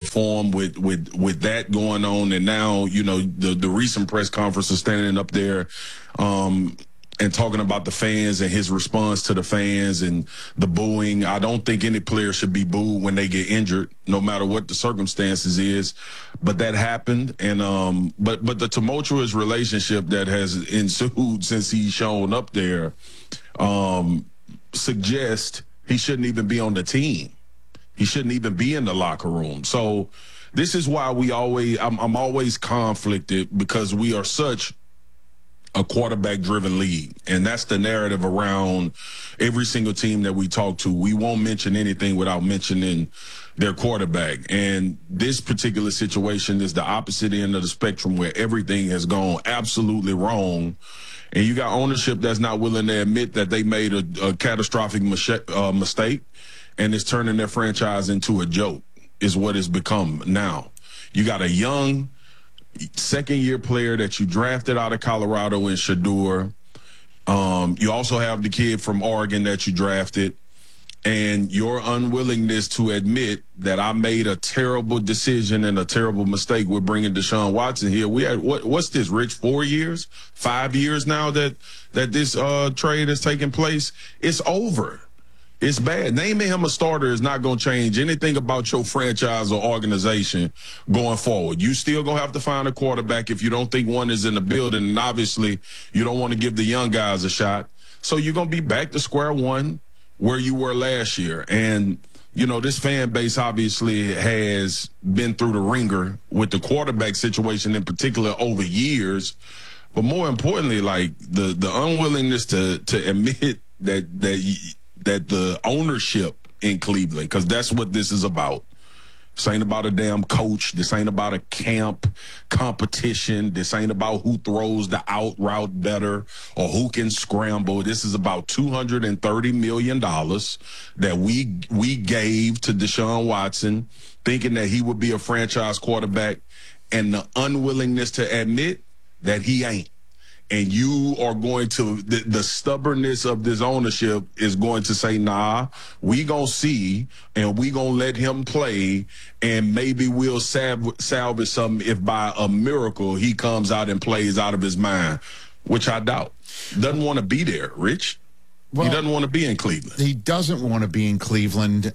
for him with that going on, and now the recent press conference is standing up there and talking about the fans and his response to the fans and the booing. I don't think any player should be booed when they get injured, no matter what the circumstances is. But that happened, and but the tumultuous relationship that has ensued since he's shown up there suggests he shouldn't even be on the team. He shouldn't even be in the locker room. So this is why I'm always conflicted, because we are such a quarterback-driven league, and that's the narrative around every single team that we talk to. We won't mention anything without mentioning their quarterback, and this particular situation is the opposite end of the spectrum, where everything has gone absolutely wrong, and you got ownership that's not willing to admit that they made a catastrophic mistake, and it's turning their franchise into a joke, is what it's become now. You got a young second-year player that you drafted out of Colorado in Shedeur. You also have the kid from Oregon that you drafted, and your unwillingness to admit that I made a terrible decision and a terrible mistake with bringing Deshaun Watson here. We had what's this, Rich? 4 years, 5 years now that this trade has taken place. It's over. It's bad. Naming him a starter is not going to change anything about your franchise or organization going forward. You still going to have to find a quarterback if you don't think one is in the building, and obviously you don't want to give the young guys a shot. So you're going to be back to square one where you were last year. And, this fan base obviously has been through the ringer with the quarterback situation in particular over years. But more importantly, like the unwillingness to admit that the ownership in Cleveland, because that's what this is about. This ain't about a damn coach. This ain't about a camp competition. This ain't about who throws the out route better or who can scramble. This is about $230 million that we gave to Deshaun Watson, thinking that he would be a franchise quarterback, and the unwillingness to admit that he ain't. And you are going to, the stubbornness of this ownership is going to say, nah, we going to see, and we going to let him play, and maybe we'll salvage something if by a miracle he comes out and plays out of his mind, which I doubt. Doesn't want to be there, Rich. Well, he doesn't want to be in Cleveland. He doesn't want to be in Cleveland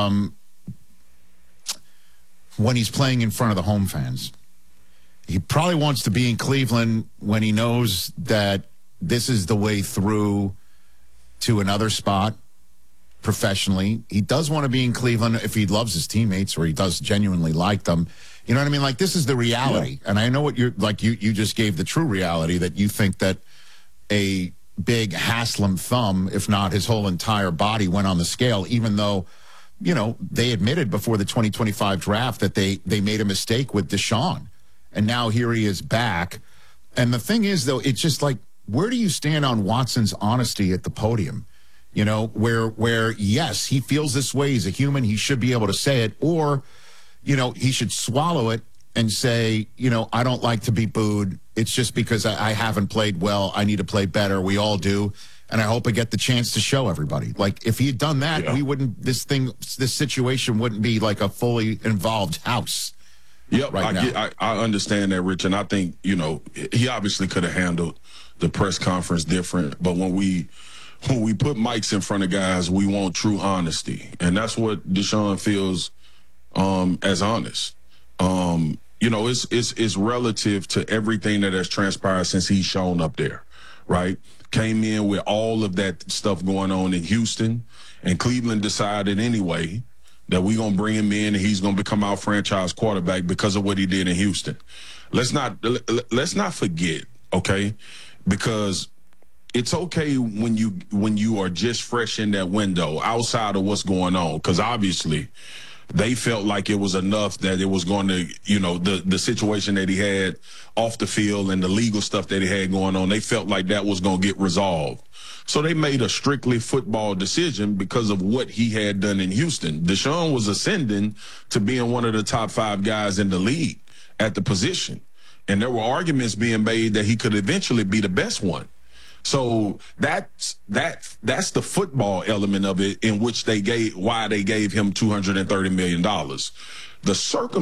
when he's playing in front of the home fans. He probably wants to be in Cleveland when he knows that this is the way through to another spot professionally. He does want to be in Cleveland if he loves his teammates or he does genuinely like them. You know what I mean? Like, this is the reality. Yeah. And I know what you're like. You just gave the true reality that you think that a big Haslam thumb, if not his whole entire body, went on the scale, even though, they admitted before the 2025 draft that they made a mistake with Deshaun. And now here he is back. And the thing is, though, it's just like, where do you stand on Watson's honesty at the podium? Where yes, he feels this way. He's a human. He should be able to say it. Or, he should swallow it and say, I don't like to be booed. It's just because I haven't played well. I need to play better. We all do. And I hope I get the chance to show everybody. Like, if he had done that, we wouldn't, this situation wouldn't be like a fully involved house. Yep, I understand that, Rich, and I think, he obviously could have handled the press conference different, but when we put mics in front of guys, we want true honesty, and that's what Deshaun feels as honest. It's relative to everything that has transpired since he's shown up there, right? Came in with all of that stuff going on in Houston, and Cleveland decided anyway that we're going to bring him in and he's going to become our franchise quarterback because of what he did in Houston. Let's not forget, okay? Because it's okay when you are just fresh in that window outside of what's going on, because obviously they felt like it was enough, that it was going to, the situation that he had off the field and the legal stuff that he had going on, they felt like that was going to get resolved. So they made a strictly football decision because of what he had done in Houston. Deshaun was ascending to being one of the top 5 guys in the league at the position. And there were arguments being made that he could eventually be the best one. So that's the football element of it, in which why they gave him $230 million. The